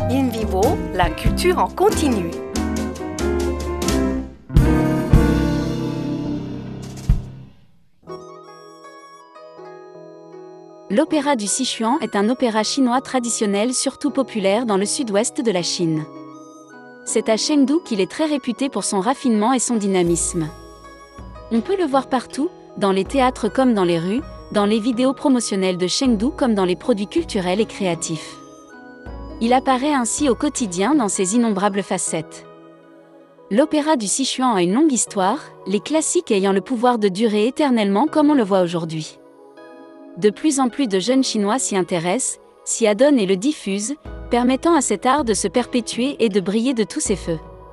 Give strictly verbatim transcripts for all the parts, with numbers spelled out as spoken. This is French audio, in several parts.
In vivo, la culture en continu. L'opéra du Sichuan est un opéra chinois traditionnel surtout populaire dans le sud-ouest de la Chine. C'est à Chengdu qu'il est très réputé pour son raffinement et son dynamisme. On peut le voir partout, dans les théâtres comme dans les rues, dans les vidéos promotionnelles de Chengdu comme dans les produits culturels et créatifs. Il apparaît ainsi au quotidien dans ses innombrables facettes. L'opéra du Sichuan a une longue histoire, les classiques ayant le pouvoir de durer éternellement comme on le voit aujourd'hui. De plus en plus de jeunes Chinois s'y intéressent, s'y adonnent et le diffusent, permettant à cet art de se perpétuer et de briller de tous ses feux.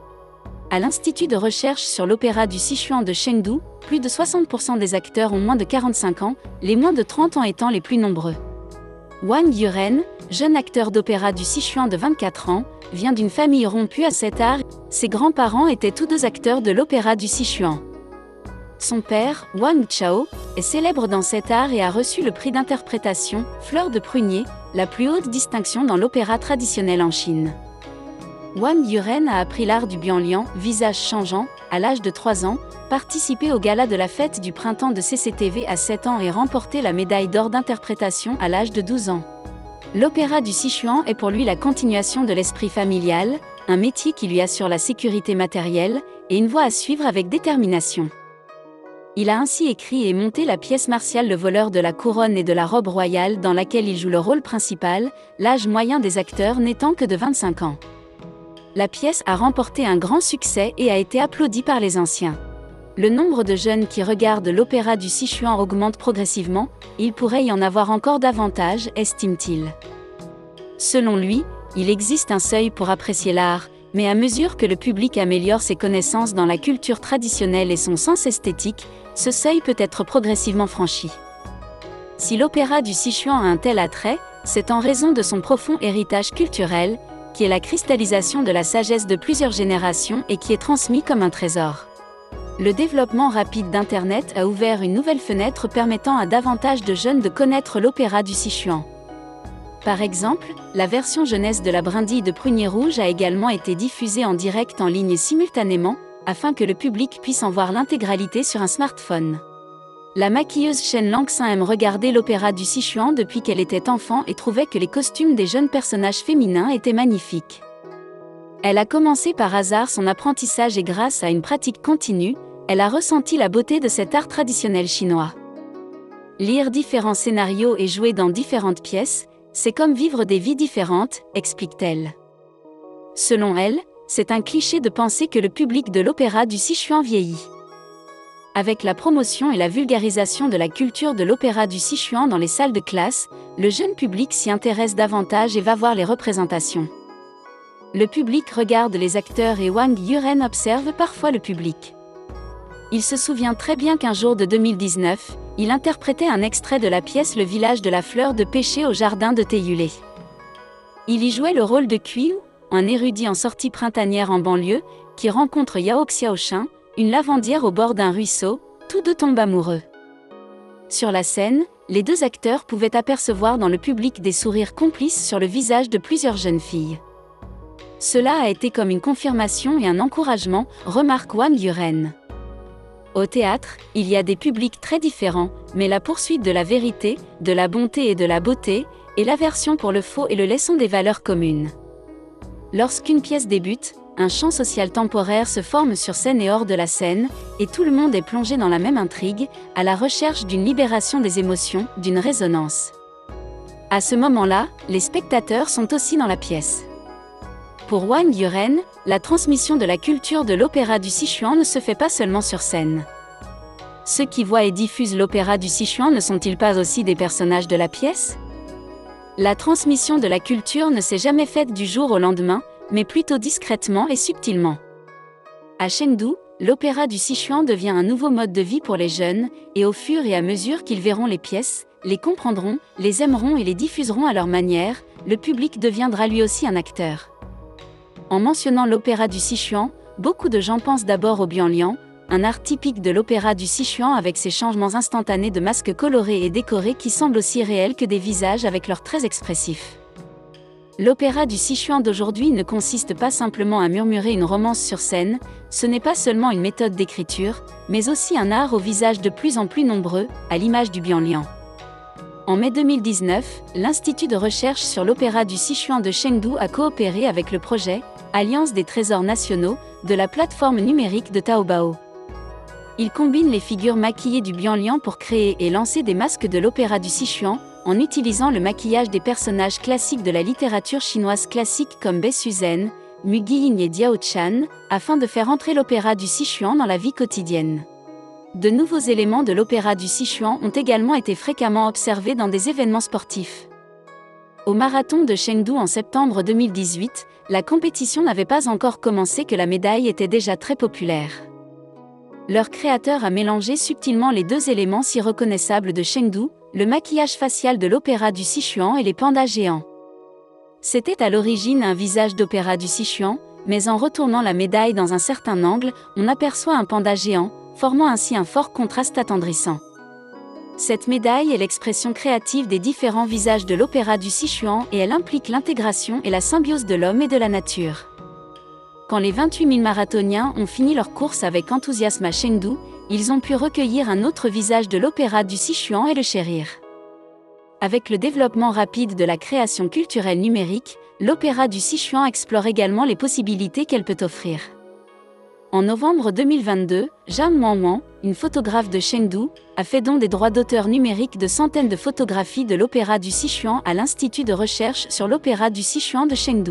À l'Institut de recherche sur l'opéra du Sichuan de Chengdu, plus de soixante pour cent des acteurs ont moins de quarante-cinq ans, les moins de trente ans étant les plus nombreux. Wang Yuren, jeune acteur d'opéra du Sichuan de vingt-quatre ans, vient d'une famille rompue à cet art. Ses grands-parents étaient tous deux acteurs de l'opéra du Sichuan. Son père, Wang Chao, est célèbre dans cet art et a reçu le prix d'interprétation, Fleur de prunier, la plus haute distinction dans l'opéra traditionnel en Chine. Wang Yuren a appris l'art du bianlian, visage changeant, à l'âge de trois ans, participé au gala de la fête du printemps de C C T V à sept ans et remporté la médaille d'or d'interprétation à l'âge de douze ans. L'opéra du Sichuan est pour lui la continuation de l'esprit familial, un métier qui lui assure la sécurité matérielle, et une voie à suivre avec détermination. Il a ainsi écrit et monté la pièce martiale Le voleur de la couronne et de la robe royale dans laquelle il joue le rôle principal, l'âge moyen des acteurs n'étant que de vingt-cinq ans. La pièce a remporté un grand succès et a été applaudie par les anciens. Le nombre de jeunes qui regardent l'opéra du Sichuan augmente progressivement, il pourrait y en avoir encore davantage, estime-t-il. Selon lui, il existe un seuil pour apprécier l'art, mais à mesure que le public améliore ses connaissances dans la culture traditionnelle et son sens esthétique, ce seuil peut être progressivement franchi. Si l'opéra du Sichuan a un tel attrait, c'est en raison de son profond héritage culturel, qui est la cristallisation de la sagesse de plusieurs générations et qui est transmis comme un trésor. Le développement rapide d'Internet a ouvert une nouvelle fenêtre permettant à davantage de jeunes de connaître l'opéra du Sichuan. Par exemple, la version jeunesse de La Brindille de Prunier Rouge a également été diffusée en direct en ligne simultanément, afin que le public puisse en voir l'intégralité sur un smartphone. La maquilleuse Shen Langxin aime regarder l'opéra du Sichuan depuis qu'elle était enfant et trouvait que les costumes des jeunes personnages féminins étaient magnifiques. Elle a commencé par hasard son apprentissage et grâce à une pratique continue, elle a ressenti la beauté de cet art traditionnel chinois. Lire différents scénarios et jouer dans différentes pièces, c'est comme vivre des vies différentes, explique-t-elle. Selon elle, c'est un cliché de penser que le public de l'opéra du Sichuan vieillit. Avec la promotion et la vulgarisation de la culture de l'opéra du Sichuan dans les salles de classe, le jeune public s'y intéresse davantage et va voir les représentations. Le public regarde les acteurs et Wang Yuren observe parfois le public. Il se souvient très bien qu'un jour de deux mille dix-neuf, il interprétait un extrait de la pièce Le village de la fleur de pêcher au jardin de Taiyulé. Il y jouait le rôle de Kui, un érudit en sortie printanière en banlieue, qui rencontre Yao Xiaoshin, une lavandière au bord d'un ruisseau, tous deux tombent amoureux. Sur la scène, les deux acteurs pouvaient apercevoir dans le public des sourires complices sur le visage de plusieurs jeunes filles. Cela a été comme une confirmation et un encouragement, remarque Wang Yuren. Au théâtre, il y a des publics très différents, mais la poursuite de la vérité, de la bonté et de la beauté, et l'aversion pour le faux et le lait sont des valeurs communes. Lorsqu'une pièce débute, un champ social temporaire se forme sur scène et hors de la scène, et tout le monde est plongé dans la même intrigue, à la recherche d'une libération des émotions, d'une résonance. À ce moment-là, les spectateurs sont aussi dans la pièce. Pour Wang Yuren, la transmission de la culture de l'opéra du Sichuan ne se fait pas seulement sur scène. Ceux qui voient et diffusent l'opéra du Sichuan ne sont-ils pas aussi des personnages de la pièce ? La transmission de la culture ne s'est jamais faite du jour au lendemain, mais plutôt discrètement et subtilement. À Chengdu, l'opéra du Sichuan devient un nouveau mode de vie pour les jeunes, et au fur et à mesure qu'ils verront les pièces, les comprendront, les aimeront et les diffuseront à leur manière, le public deviendra lui aussi un acteur. En mentionnant l'opéra du Sichuan, beaucoup de gens pensent d'abord au bianlian, un art typique de l'opéra du Sichuan avec ses changements instantanés de masques colorés et décorés qui semblent aussi réels que des visages avec leurs traits expressifs. L'opéra du Sichuan d'aujourd'hui ne consiste pas simplement à murmurer une romance sur scène, ce n'est pas seulement une méthode d'écriture, mais aussi un art au visage de plus en plus nombreux, à l'image du bianlian. En mai deux mille dix-neuf, l'Institut de recherche sur l'opéra du Sichuan de Chengdu a coopéré avec le projet « Alliance des trésors nationaux » de la plateforme numérique de Taobao. Il combine les figures maquillées du bianlian pour créer et lancer des masques de l'opéra du Sichuan, en utilisant le maquillage des personnages classiques de la littérature chinoise classique comme Bai Suzhen, Mu Guiying et Diao Chan, afin de faire entrer l'opéra du Sichuan dans la vie quotidienne. De nouveaux éléments de l'opéra du Sichuan ont également été fréquemment observés dans des événements sportifs. Au marathon de Chengdu en septembre deux mille dix-huit, la compétition n'avait pas encore commencé que la médaille était déjà très populaire. Leur créateur a mélangé subtilement les deux éléments si reconnaissables de Chengdu, le maquillage facial de l'opéra du Sichuan et les pandas géants. C'était à l'origine un visage d'opéra du Sichuan, mais en retournant la médaille dans un certain angle, on aperçoit un panda géant, formant ainsi un fort contraste attendrissant. Cette médaille est l'expression créative des différents visages de l'opéra du Sichuan et elle implique l'intégration et la symbiose de l'homme et de la nature. Quand les vingt-huit mille marathoniens ont fini leur course avec enthousiasme à Chengdu, ils ont pu recueillir un autre visage de l'opéra du Sichuan et le chérir. Avec le développement rapide de la création culturelle numérique, l'opéra du Sichuan explore également les possibilités qu'elle peut offrir. En novembre deux mille vingt-deux, Zhang Wanwan, une photographe de Chengdu, a fait don des droits d'auteur numériques de centaines de photographies de l'opéra du Sichuan à l'Institut de recherche sur l'opéra du Sichuan de Chengdu.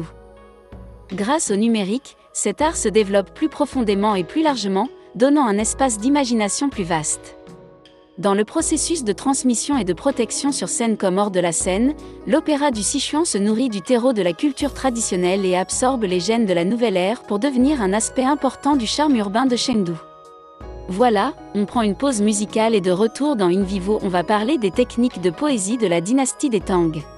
Grâce au numérique, cet art se développe plus profondément et plus largement, donnant un espace d'imagination plus vaste. Dans le processus de transmission et de protection sur scène comme hors de la scène, l'opéra du Sichuan se nourrit du terreau de la culture traditionnelle et absorbe les gènes de la nouvelle ère pour devenir un aspect important du charme urbain de Chengdu. Voilà, on prend une pause musicale et de retour dans In Vivo on va parler des techniques de poésie de la dynastie des Tang.